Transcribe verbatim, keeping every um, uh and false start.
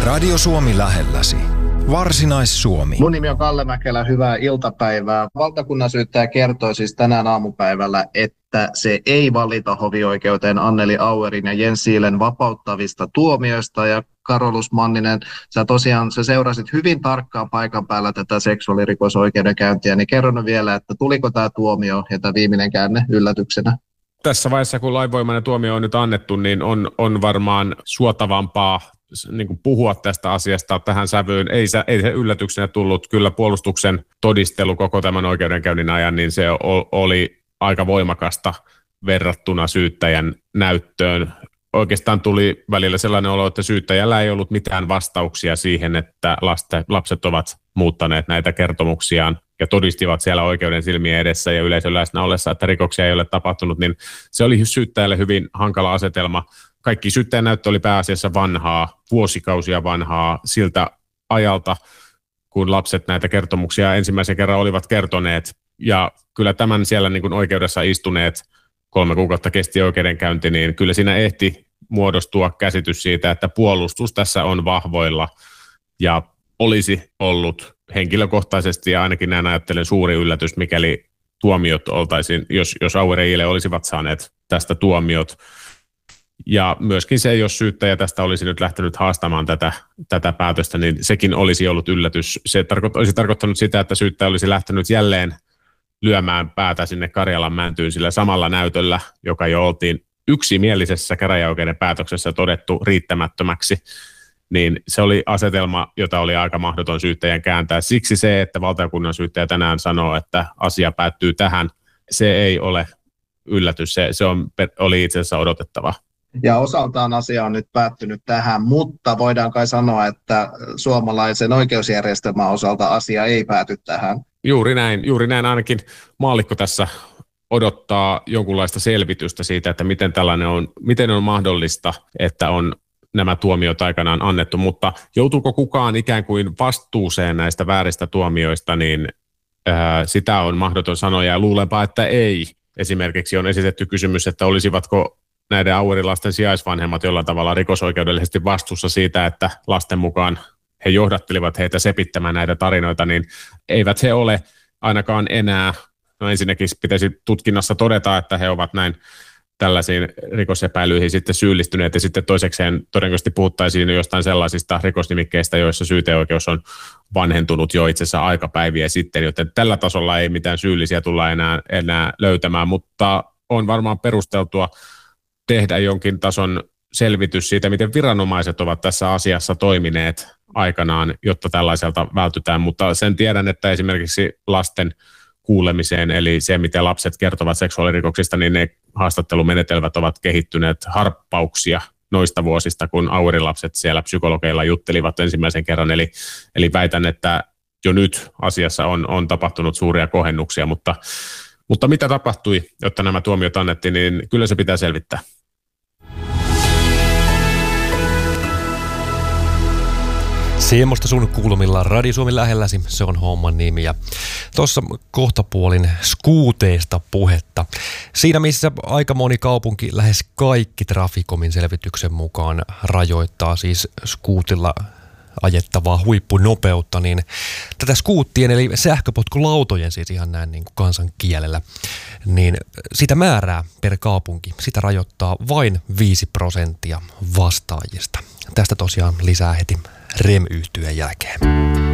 Radio Suomi lähelläsi. Varsinais-Suomi. Mun nimi on Kalle Mäkelä, hyvää iltapäivää. Valtakunnansyyttäjä kertoi siis tänään aamupäivällä, että se ei valita hovioikeuteen Anneli Auerin ja Jens Siilen vapauttavista tuomioista. Ja Karolus Manninen, sä tosiaan sä seurasit hyvin tarkkaan paikan päällä tätä seksuaalirikosoikeudenkäyntiä, niin kerron vielä, että tuliko tämä tuomio ja tämä viimeinen käänne yllätyksenä? Tässä vaiheessa, kun lainvoimainen tuomio on nyt annettu, niin on, on varmaan suotavampaa niin kuin puhua tästä asiasta tähän sävyyn. Ei se, ei se yllätyksenä tullut. Kyllä puolustuksen todistelu koko tämän oikeudenkäynnin ajan, niin se oli aika voimakasta verrattuna syyttäjän näyttöön. Oikeastaan tuli välillä sellainen olo, että syyttäjällä ei ollut mitään vastauksia siihen, että lasten, lapset ovat muuttaneet näitä kertomuksiaan ja todistivat siellä oikeuden silmien edessä ja yleisön läsnä ollessa, että rikoksia ei ole tapahtunut, niin se oli syyttäjälle hyvin hankala asetelma. Kaikki syyttäjän näyttö oli pääasiassa vanhaa, vuosikausia vanhaa siltä ajalta, kun lapset näitä kertomuksia ensimmäisen kerran olivat kertoneet. Ja kyllä tämän siellä niin kuin oikeudessa istuneet, kolme kuukautta kesti oikeudenkäynti, niin kyllä siinä ehti muodostua käsitys siitä, että puolustus tässä on vahvoilla ja olisi ollut henkilökohtaisesti ja ainakin näin ajattelen suuri yllätys, mikäli tuomiot oltaisiin, jos, jos Auer ja Ile olisivat saaneet tästä tuomiot. Ja myöskin se, jos syyttäjä tästä olisi nyt lähtenyt haastamaan tätä, tätä päätöstä, niin sekin olisi ollut yllätys. Se tarko- olisi tarkoittanut sitä, että syyttäjä olisi lähtenyt jälleen lyömään päätä sinne Karjalan mäntyyn sillä samalla näytöllä, joka jo oltiin yksimielisessä käräjäoikeuden päätöksessä todettu riittämättömäksi, niin se oli asetelma, jota oli aika mahdoton syyttäjän kääntää. Siksi se, että valtakunnan syyttäjä tänään sanoo, että asia päättyy tähän, se ei ole yllätys, se, se on, oli itse asiassa odotettava. Ja osaltaan asia on nyt päättynyt tähän, mutta voidaan kai sanoa, että suomalaisen oikeusjärjestelmän osalta asia ei pääty tähän. Juuri näin, juuri näin ainakin maallikko tässä odottaa jonkunlaista selvitystä siitä, että miten tällainen on, miten on mahdollista, että on nämä tuomiot aikanaan annettu, mutta joutuuko kukaan ikään kuin vastuuseen näistä vääristä tuomioista, niin ää, sitä on mahdoton sanoa ja luulenpa, että ei. Esimerkiksi on esitetty kysymys, että olisivatko näiden Auerin lasten sijaisvanhemmat jollain tavalla rikosoikeudellisesti vastuussa siitä, että lasten mukaan he johdattelivat heitä sepittämään näitä tarinoita, niin eivät he ole ainakaan enää. No ensinnäkin pitäisi tutkinnassa todeta, että he ovat näin tällaisiin rikosepäilyihin sitten syyllistyneet, ja sitten toisekseen todennäköisesti puhuttaisiin jostain sellaisista rikosnimikkeistä, joissa syyteoikeus on vanhentunut jo itse asiassa aikapäiviä sitten, joten tällä tasolla ei mitään syyllisiä tulla enää, enää löytämään, mutta on varmaan perusteltua tehdä jonkin tason selvitys siitä, miten viranomaiset ovat tässä asiassa toimineet aikanaan, jotta tällaiselta vältytään, mutta sen tiedän, että esimerkiksi lasten kuulemiseen, eli se, miten lapset kertovat seksuaalirikoksista, niin ne haastattelumenetelmät ovat kehittyneet harppauksia noista vuosista, kun Auerin lapset siellä psykologeilla juttelivat ensimmäisen kerran, eli, eli väitän, että jo nyt asiassa on, on tapahtunut suuria kohennuksia, mutta, mutta mitä tapahtui, jotta nämä tuomiot annettiin, niin kyllä se pitää selvittää. Semmoista sun kuulumilla Radio Suomi lähelläsi, se on homman nimi. Ja tuossa kohtapuolin skuuteista puhetta. Siinä missä aika moni kaupunki, lähes kaikki Traficomin selvityksen mukaan rajoittaa siis skuutilla ajettavaa huippunopeutta, niin tätä skuuttien eli sähköpotkulautojen siis ihan näin niin kuin kansan kielellä, niin sitä määrää per kaupunki, sitä rajoittaa vain viisi prosenttia vastaajista. Tästä tosiaan lisää heti R E M-yhtyeen jälkeen.